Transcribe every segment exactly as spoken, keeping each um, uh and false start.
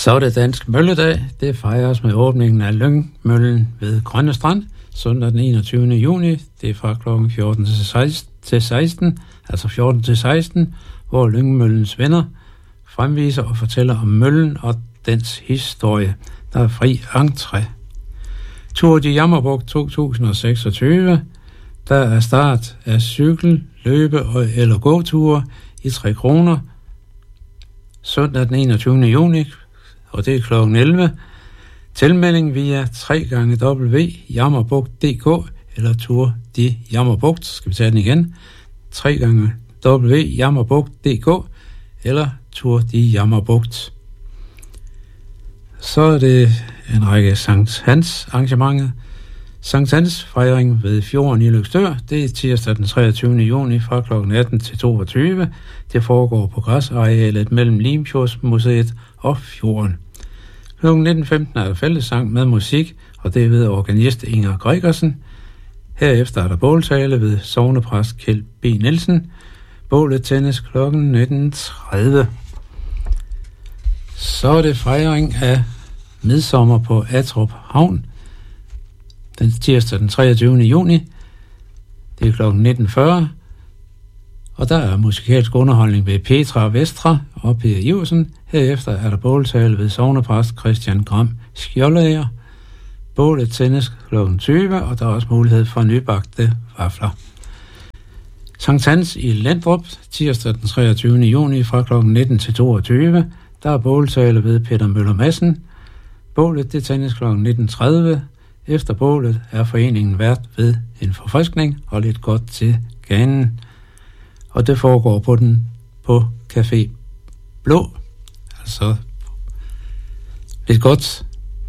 Så er det dansk mølledag. Det fejres med åbningen af Lyngmøllen ved Grønne Strand, søndag den enogtyvende juni. Det er fra klokken fjorten til seksten, altså fjorten til seksten, hvor Lyngmøllens venner fremviser og fortæller om møllen og dens historie. Der er fri entré. Tour de Jammerbugt to tusind og seksogtyve. Der er start af cykel, løbe og eller gåture i tre kroner. Søndag den enogtyvende juni, og det er klokken elleve. Tilmelding via tre gange w punktum jammerbugt punktum d k eller Tour de Jammerbugt. Skal vi tage den igen? tre gange w punktum jammerbugt punktum d k eller Tour de Jammerbugt. Så er det en række Sankt Hans arrangementer. Sankt Hans fejring ved fjorden i Løgstør. Det er tirsdag den treogtyvende juni fra klokken atten til toogtyve. Det foregår på græsarealet mellem Limfjordsmuseet og fjorden. klokken nitten femten er der fællessang med musik, og det er ved organist Inger Gregersen. Herefter er der båltale ved sognepræst Kjeld B. Nielsen. Bålet tændes klokken nitten tredive. Så er det fejring af midsommer på Atrup Havn. Den tirsdag den treogtyvende juni. Det er klokken nitten fyrre. Og der er musikalsk underholdning ved Petra Vestra og Per Iversen. Herefter er der båltale ved sognepræst Christian Gram Skjoldager. Bålet tændes klokken tyve, og der er også mulighed for nybagte vafler. Sankt Hans i Lendrup, tirsdag den treogtyvende juni fra klokken nitten til toogtyve. Der er båltale ved Peter Møller Madsen. Bålet det tændes klokken nitten tredive. Efter bålet er foreningen vært ved en forfriskning og lidt godt til ganen. Og det foregår på den på Café Blå. Altså lidt godt.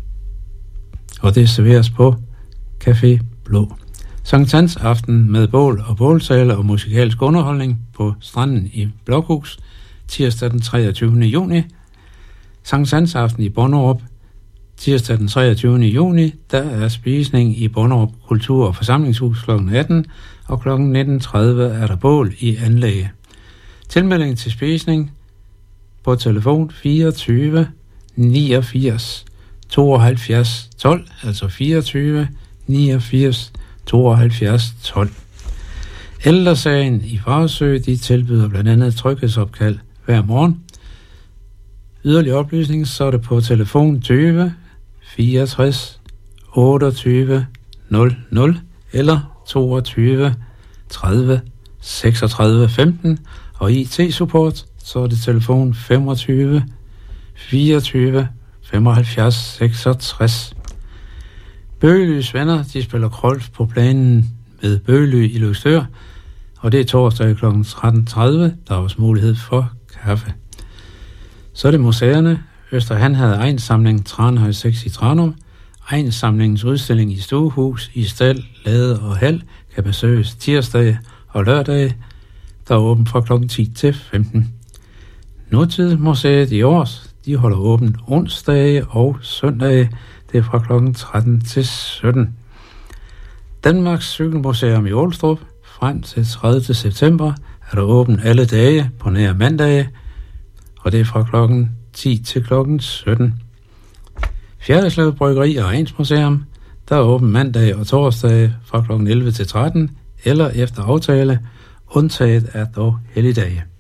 Og det serveres på Café Blå. Sankt Hans aften med bål og båltale og musikalsk underholdning på stranden i Blokhus, tirsdag den treogtyvende juni. Sankt Hans aften i Bonderup, tirsdag den treogtyvende juni. Der er spisning i Bonderup Kultur- og Forsamlingshus klokken atten, og klokken nitten tredive er der bål i anlægget. Tilmelding til spisning på telefon fireogtyve niogfirs tooghalvfjerds tolv, altså fireogtyve niogfirs tooghalvfjerds tolv. Ældresagen i Farsø, de tilbyder blandt andet tryghedsopkald hver morgen. Yderligere oplysning, så er det på telefon tyve fireogtres otteogtyve nul nul eller toogtyve tredive seksogtredive femten, og I T-support, så er det telefon femogtyve fireogtyve femoghalvfjerds seksogtres. Bøgelys venner, de spiller golf på planen med Bøgely i Løgstør, og det er torsdag kl. tretten tredive. Der er også mulighed for kaffe. Så er det museerne. Østerhan havde egensamling Tranhøj seks i Tranum. Egensamlingens udstilling i stuehus, i stald, lade og hal kan besøges tirsdag og lørdag, der er åbent fra klokken ti til femten. Nutidmuseet i Års, de holder åbent onsdage og søndage. Det er fra klokken tretten til sytten. Danmarks Cykelmuseum i Ålstrup, frem til tredivte september, er der åbent alle dage på nær mandage, og det er fra klokken ti til klokken sytten. Fjerderslev Bryggeri og Egnsmuseum, der er åbent mandag og torsdag fra klokken elleve til tretten, eller efter aftale, undtaget er dog helligdage.